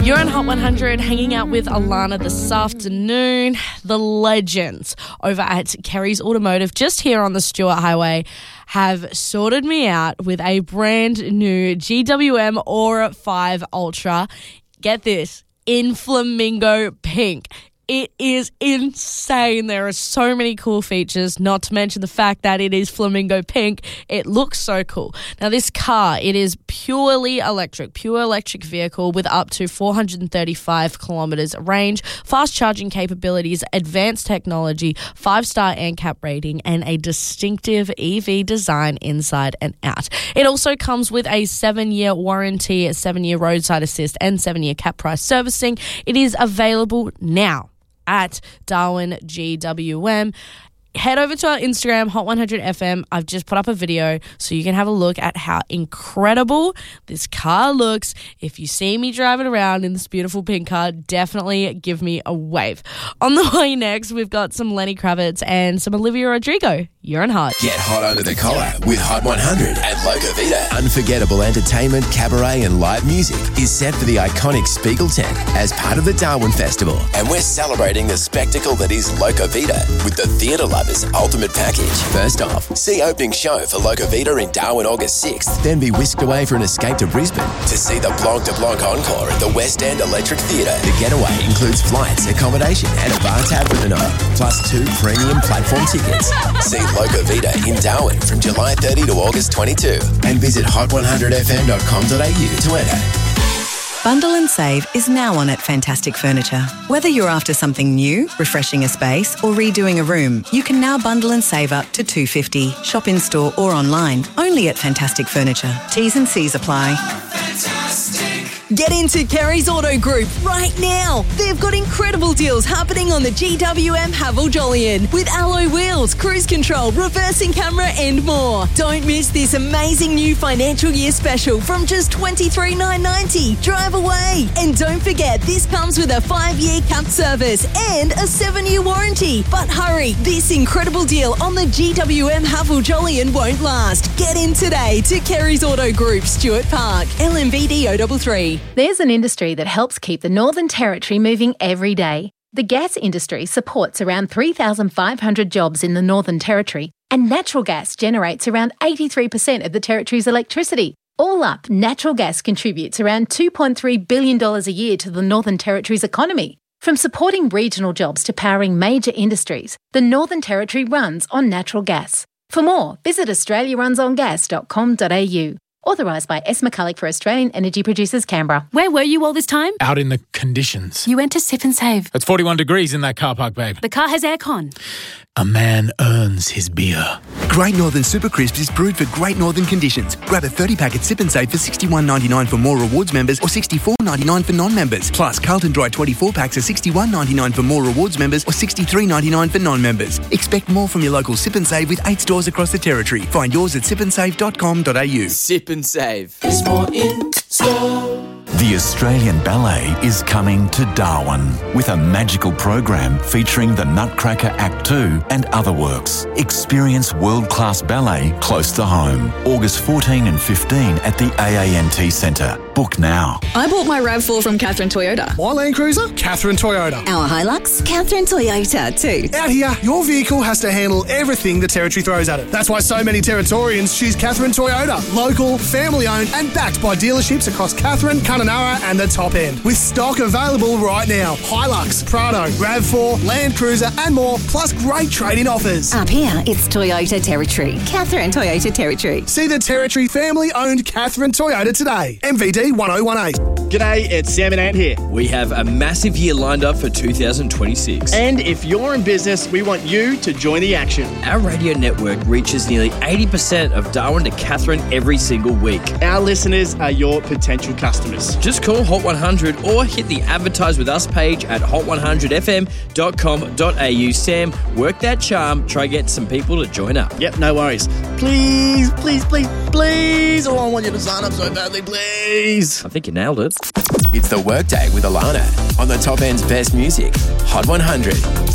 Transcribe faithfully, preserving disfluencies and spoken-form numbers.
You're on Hot one hundred, hanging out with Alana this afternoon. The legends over at Kerry's Automotive, just here on the Stuart Highway, have sorted me out with a brand new G W M Aura five Ultra. Get this, in flamingo pink. It is insane. There are so many cool features, not to mention the fact that it is flamingo pink. It looks so cool. Now, this car, it is purely electric, pure electric vehicle with up to four hundred thirty-five kilometres range, fast charging capabilities, advanced technology, five-star N C A P rating, and a distinctive E V design inside and out. It also comes with a seven-year warranty, a seven-year roadside assist, and seven-year cap price servicing. It is available now at Darwin G W M. Head over to our Instagram, Hot one hundred F M. I've just put up a video so you can have a look at how incredible this car looks. If you see me driving around in this beautiful pink car, definitely give me a wave. On the way next, we've got some Lenny Kravitz and some Olivia Rodrigo. You're on Hot. Get hot under the collar with Hot one hundred at Loco Vita. Unforgettable entertainment, cabaret and live music is set for the iconic Spiegel tent as part of the Darwin Festival. And we're celebrating the spectacle that is Loco Vita with the Theatre Lovers Ultimate Package. First off, see opening show for Loco Vita in Darwin August sixth, then be whisked away for an escape to Brisbane to see the Blanc de Blanc encore at the West End Electric Theatre. The getaway includes flights, accommodation and a bar tab for the night, plus two premium platform tickets. See Loco Vita in Darwin from July thirtieth to August twenty-second and visit hot one hundred f m dot com dot a u to enter. Bundle and Save is now on at Fantastic Furniture. Whether you're after something new, refreshing a space or redoing a room, you can now bundle and save up to two hundred fifty dollars. Shop in store or online, only at Fantastic Furniture. T's and C's apply. Fantastic. Get into Kerry's Auto Group right now. They've got incredible deals happening on the G W M Haval Jolyon with alloy wheels, cruise control, reversing camera and more. Don't miss this amazing new financial year special from just twenty-three thousand nine hundred ninety dollars. Drive away. And don't forget, this comes with a five-year capped service and a seven-year warranty. But hurry, this incredible deal on the G W M Haval Jolyon won't last. Get in today to Kerry's Auto Group, Stuart Park, L M V D zero three three. There's an industry that helps keep the Northern Territory moving every day. The gas industry supports around three thousand five hundred jobs in the Northern Territory, and natural gas generates around eighty-three percent of the Territory's electricity. All up, natural gas contributes around two point three billion dollars a year to the Northern Territory's economy. From supporting regional jobs to powering major industries, the Northern Territory runs on natural gas. For more, visit australia runs on gas dot com dot a u. Authorised by S. McCulloch for Australian Energy Producers, Canberra. Where were you all this time? Out in the conditions. You went to Sip and Save. It's forty-one degrees in that car park, babe. The car has aircon. A man earns his beer. Great Northern Super Crisps is brewed for Great Northern conditions. Grab a thirty pack at Sip and Save for sixty-one ninety-nine for more rewards members or sixty-four ninety-nine for non-members. Plus, Carlton Dry twenty-four packs are sixty-one ninety-nine for more rewards members or sixty-three ninety-nine for non-members. Expect more from your local Sip and Save with eight stores across the Territory. Find yours at sip and save dot com dot a u. Sip and Save. There's more in store. The Australian Ballet is coming to Darwin with a magical program featuring the Nutcracker Act two and other works. Experience world-class ballet close to home. August fourteen and fifteen at the A A N T Centre. Book now. I bought my RAV four from Catherine Toyota. My Land Cruiser? Catherine Toyota. Our Hilux? Catherine Toyota too. Out here, your vehicle has to handle everything the Territory throws at it. That's why so many Territorians choose Catherine Toyota. Local, family-owned and backed by dealerships across Catherine, Kununurra and the top end. With stock available right now. Hilux, Prado, RAV four, Land Cruiser and more, plus great trade-in offers. Up here, it's Toyota Territory. Catherine Toyota Territory. See the Territory family-owned Catherine Toyota today. M V D one oh one eight. G'day, it's Sam and Ant here. We have a massive year lined up for two thousand twenty-six. And if you're in business, we want you to join the action. Our radio network reaches nearly eighty percent of Darwin to Catherine every single week. Our listeners are your potential customers. Just call Hot one hundred or hit the Advertise With Us page at hot one hundred f m dot com dot a u. Sam, work that charm. Try get some people to join up. Yep, no worries. Please, please, please, please. Oh, I want you to sign up so badly, please. I think you nailed it. It's the Workday with Alana on the top end's best music. Hot one hundred.